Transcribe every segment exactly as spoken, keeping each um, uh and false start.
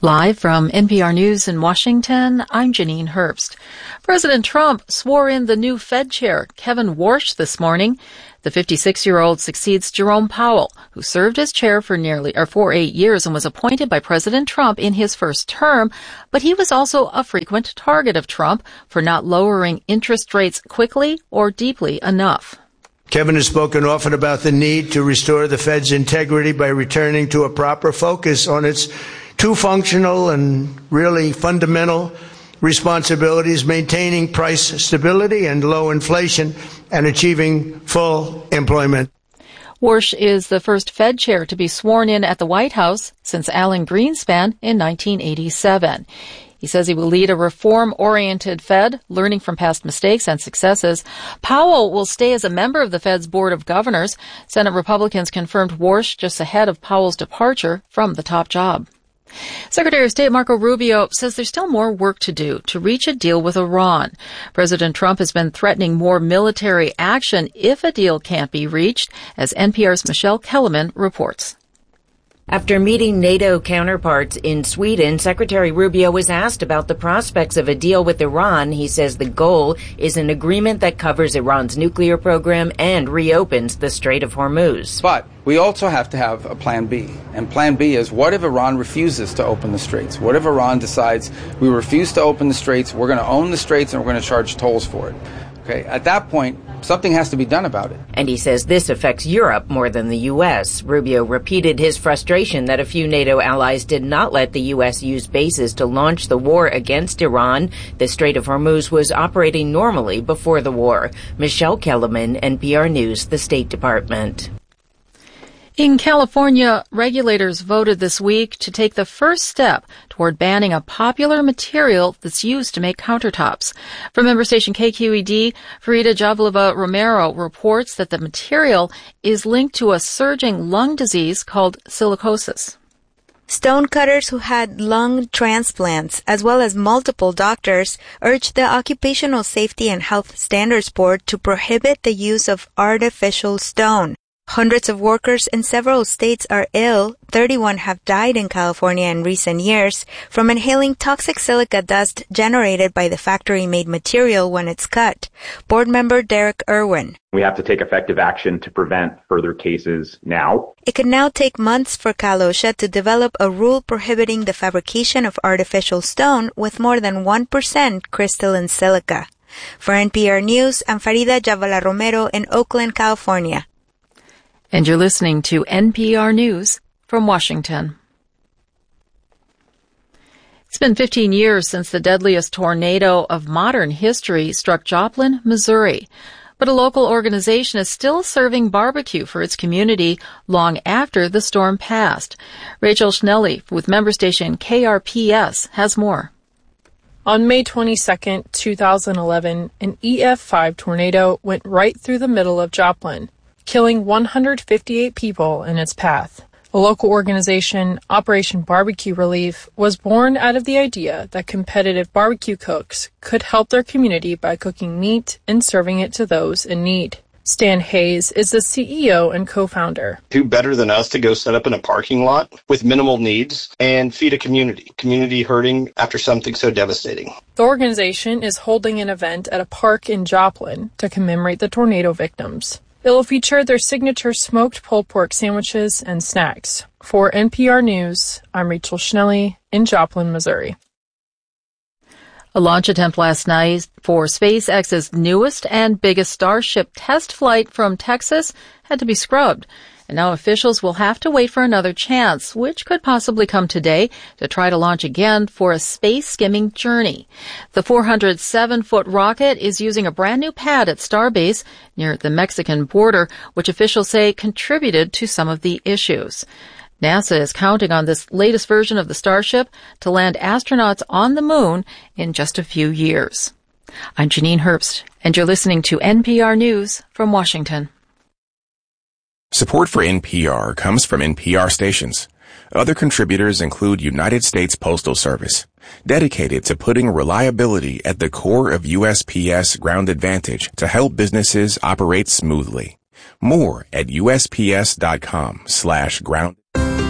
Live from N P R News in Washington, I'm Janine Herbst. President Trump swore in the new Fed chair, Kevin Warsh, this morning. The fifty-six-year-old succeeds Jerome Powell, who served as chair for nearly or for eight years and was appointed by President Trump in his first term, but he was also a frequent target of Trump for not lowering interest rates quickly or deeply enough. Kevin has spoken often about the need to restore the Fed's integrity by returning to a proper focus on its two functional and really fundamental responsibilities: maintaining price stability and low inflation and achieving full employment. Warsh is the first Fed chair to be sworn in at the White House since Alan Greenspan in nineteen eighty-seven. He says he will lead a reform-oriented Fed, learning from past mistakes and successes. Powell will stay as a member of the Fed's Board of Governors. Senate Republicans confirmed Warsh just ahead of Powell's departure from the top job. Secretary of State Marco Rubio says there's still more work to do to reach a deal with Iran. President Trump has been threatening more military action if a deal can't be reached, as N P R's Michelle Kellerman reports. After meeting NATO counterparts in Sweden, Secretary Rubio was asked about the prospects of a deal with Iran. He says the goal is an agreement that covers Iran's nuclear program and reopens the Strait of Hormuz. But we also have to have a plan B. And plan B is, what if Iran refuses to open the straits? What if Iran decides we refuse to open the straits, we're going to own the straits, and we're going to charge tolls for it? Okay, at that point, something has to be done about it. And he says this affects Europe more than the U S. Rubio repeated his frustration that a few NATO allies did not let the U S use bases to launch the war against Iran. The Strait of Hormuz was operating normally before the war. Michelle Kellerman, N P R News, the State Department. In California, regulators voted this week to take the first step toward banning a popular material that's used to make countertops. From member station K Q E D, Farida Javalova Romero reports that the material is linked to a surging lung disease called silicosis. Stonecutters who had lung transplants, as well as multiple doctors, urged the Occupational Safety and Health Standards Board to prohibit the use of artificial stone. Hundreds of workers in several states are ill. thirty-one have died in California in recent years from inhaling toxic silica dust generated by the factory-made material when it's cut. Board member Derek Irwin. We have to take effective action to prevent further cases now. It could now take months for Cal OSHA to develop a rule prohibiting the fabrication of artificial stone with more than one percent crystalline silica. For N P R News, I'm Farida Javala Romero in Oakland, California. And you're listening to N P R News from Washington. It's been fifteen years since the deadliest tornado of modern history struck Joplin, Missouri. But a local organization is still serving barbecue for its community long after the storm passed. Rachel Schnelly with member station K R P S has more. On May twenty-second, two thousand eleven, an E F five tornado went right through the middle of Joplin, killing one hundred fifty-eight people in its path. A local organization, Operation Barbecue Relief, was born out of the idea that competitive barbecue cooks could help their community by cooking meat and serving it to those in need. Stan Hayes is the C E O and co-founder. Who better than us to go set up in a parking lot with minimal needs and feed a community, community hurting after something so devastating. The organization is holding an event at a park in Joplin to commemorate the tornado victims. It will feature their signature smoked pulled pork sandwiches and snacks. For N P R News, I'm Rachel Schnelly in Joplin, Missouri. A launch attempt last night for SpaceX's newest and biggest Starship test flight from Texas had to be scrubbed. And now officials will have to wait for another chance, which could possibly come today, to try to launch again for a space-skimming journey. The four hundred seven foot rocket is using a brand new pad at Starbase near the Mexican border, which officials say contributed to some of the issues. NASA is counting on this latest version of the Starship to land astronauts on the moon in just a few years. I'm Janine Herbst, and you're listening to N P R News from Washington. Support for N P R comes from N P R stations. Other contributors include United States Postal Service, dedicated to putting reliability at the core of U S P S Ground Advantage to help businesses operate smoothly. More at U S P S dot com slash ground.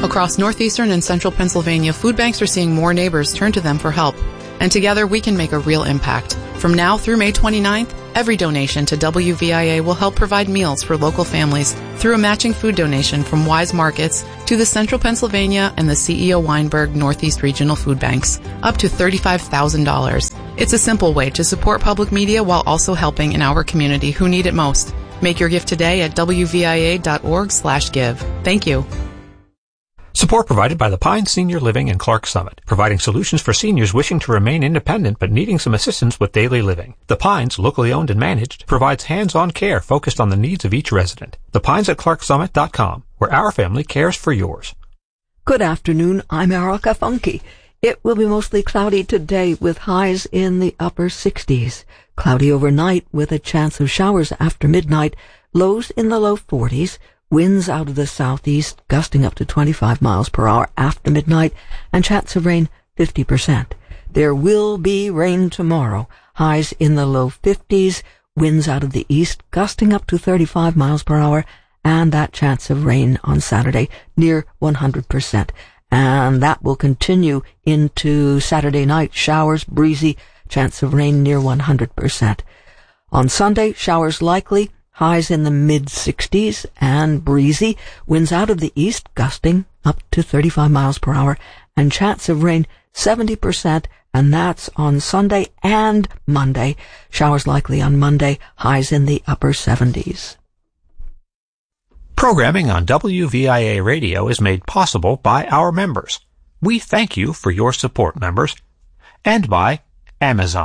Across northeastern and central Pennsylvania, food banks are seeing more neighbors turn to them for help. And together we can make a real impact. From now through May twenty-ninth, every donation to W V I A will help provide meals for local families through a matching food donation from Wise Markets to the Central Pennsylvania and the C E O Weinberg Northeast Regional Food Banks, up to thirty-five thousand dollars. It's a simple way to support public media while also helping in our community who need it most. Make your gift today at W V I A dot org slash give. Thank you. Support provided by the Pines Senior Living in Clark Summit, providing solutions for seniors wishing to remain independent but needing some assistance with daily living. The Pines, locally owned and managed, provides hands-on care focused on the needs of each resident. The Pines at Clark Summit dot com, where our family cares for yours. Good afternoon, I'm Erica Funke. It will be mostly cloudy today with highs in the upper sixties. Cloudy overnight with a chance of showers after midnight, lows in the low forties. Winds out of the southeast gusting up to twenty-five miles per hour after midnight, and chance of rain fifty percent. There will be rain tomorrow. Highs in the low fifties, winds out of the east gusting up to thirty-five miles per hour, and that chance of rain on Saturday near one hundred percent. And that will continue into Saturday night. Showers, breezy, chance of rain near one hundred percent. On Sunday, showers likely. Highs in the mid-sixties and breezy, winds out of the east gusting up to thirty-five miles per hour, and chance of rain seventy percent, and that's on Sunday and Monday. Showers likely on Monday, highs in the upper seventies. Programming on W V I A Radio is made possible by our members. We thank you for your support, members, and by Amazon.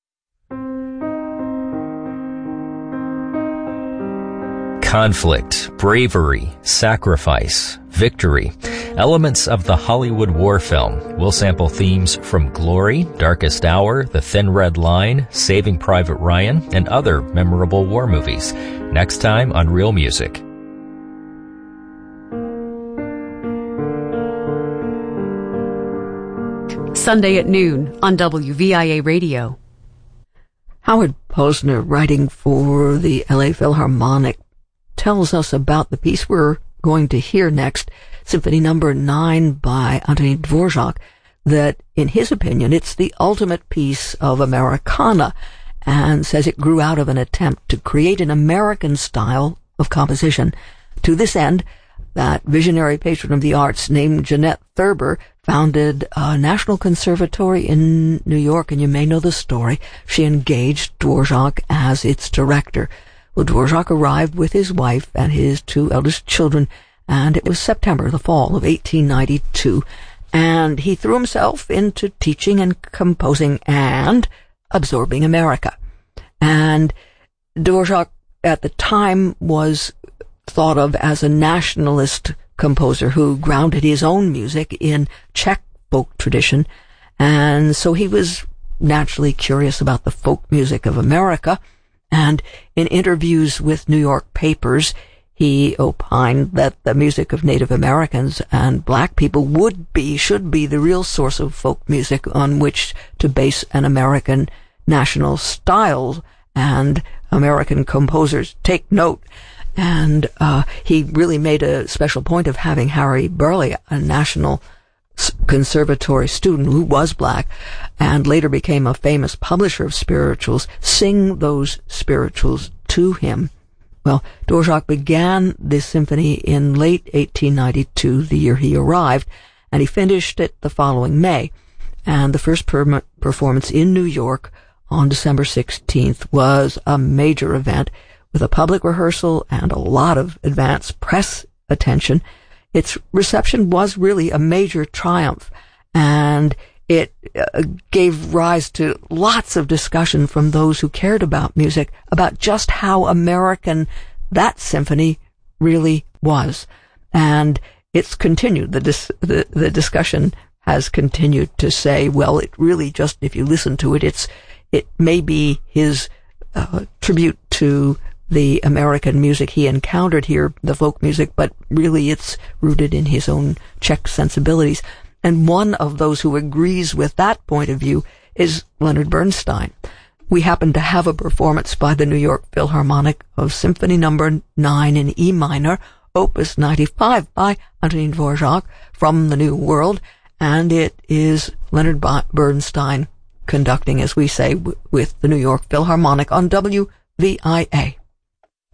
Conflict, bravery, sacrifice, victory. Elements of the Hollywood war film will sample themes from Glory, Darkest Hour, The Thin Red Line, Saving Private Ryan, and other memorable war movies. Next time on Real Music. Sunday at noon on W V I A Radio. Howard Posner, writing for the L A Philharmonic, tells us about the piece we're going to hear next, Symphony Number nine by Anthony Dvorak, that, in his opinion, it's the ultimate piece of Americana, and says it grew out of an attempt to create an American style of composition. To this end, that visionary patron of the arts named Jeanette Thurber founded a National Conservatory in New York, and you may know the story. She engaged Dvorak as its director. Well, Dvorak arrived with his wife and his two eldest children, and it was September, the fall of eighteen ninety-two, and he threw himself into teaching and composing and absorbing America. And Dvorak, at the time, was thought of as a nationalist composer who grounded his own music in Czech folk tradition, and so he was naturally curious about the folk music of America. And in interviews with New York papers, he opined that the music of Native Americans and black people would be, should be the real source of folk music on which to base an American national style, and American composers take note. And uh, he really made a special point of having Harry Burleigh, a National Conservatory student who was black and later became a famous publisher of spirituals, sing those spirituals to him. Well, Dvorak began this symphony in late eighteen ninety-two, the year he arrived, and he finished it the following May. And the first per- performance in New York on December sixteenth was a major event with a public rehearsal and a lot of advance press attention. Its reception was really a major triumph, and it uh, gave rise to lots of discussion from those who cared about music about just how American that symphony really was. And it's continued. The, dis- the, the discussion has continued to say, well, it really just, if you listen to it, it's it may be his uh, tribute to the American music he encountered here, the folk music, but really it's rooted in his own Czech sensibilities. And one of those who agrees with that point of view is Leonard Bernstein. We happen to have a performance by the New York Philharmonic of Symphony Number nine in E minor, Opus ninety-five by Antonin Dvorak from the New World, and it is Leonard Bernstein conducting, as we say, w- with the New York Philharmonic on W V I A.